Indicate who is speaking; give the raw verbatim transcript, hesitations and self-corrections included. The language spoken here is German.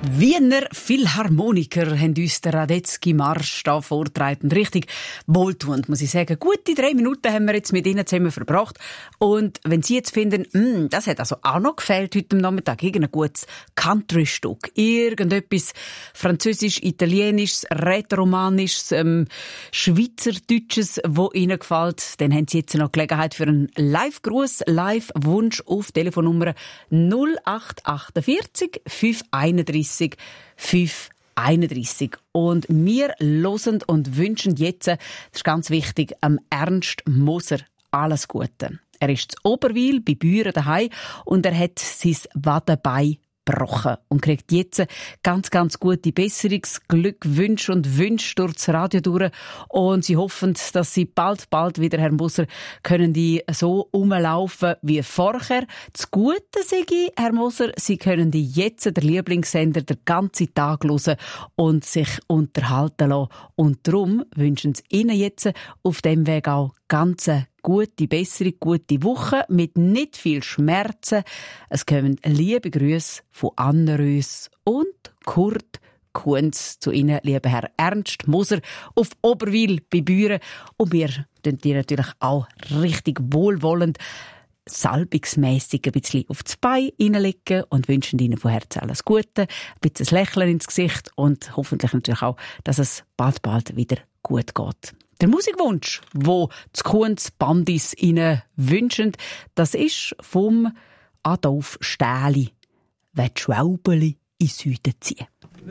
Speaker 1: Wiener Philharmoniker haben uns den Radetzky-Marsch da vorgetragen. Richtig wohltuend, muss ich sagen. Gute drei Minuten haben wir jetzt mit Ihnen zusammen verbracht. Und wenn Sie jetzt finden, mm, das hat also auch noch gefehlt heute Nachmittag, irgendein gutes Country-Stück, irgendetwas Französisch, Italienisches, Rätoromanisches, ähm, Schweizerdeutsches, wo Ihnen gefällt, dann haben Sie jetzt noch Gelegenheit für einen Live-Gruß, Live-Wunsch auf Telefonnummer null acht achtundvierzig fünf einunddreissig fünf einunddreissig. Und wir hören und wünschen jetzt, das ist ganz wichtig, am Ernst Moser alles Gute. Er ist in Oberwil bei Büren daheim und er hat sein Wadenbein gebrochen und kriegt jetzt ganz, ganz gute Besserungsglückwünsche und Wünsche durch das Radio durch. Und sie hoffen, dass sie bald, bald wieder, Herr Moser, können die so rumlaufen wie vorher. Das Gute sei, Herr Moser, Sie können die jetzt, der Lieblingssender, den ganzen Tag hören und sich unterhalten lassen. Und darum wünschen sie Ihnen jetzt auf dem Weg auch ganz gute Besserung, gute Woche mit nicht viel Schmerzen. Es kommen liebe Grüße von Anne Rös und Kurt Kunz zu Ihnen, lieber Herr Ernst Moser, auf Oberwil bei Büren. Und wir tun dir natürlich auch richtig wohlwollend salbungsmässig ein bisschen auf das Bein hineinlegen und wünschen Ihnen von Herzen alles Gute, ein bisschen ein Lächeln ins Gesicht und hoffentlich natürlich auch, dass es bald, bald wieder gut geht. Der Musikwunsch, wo die Kunz Bandis Ihnen wünschen, das ist vom Adolf Stähli. «Wenn die Schwäubeli in Süden ziehen».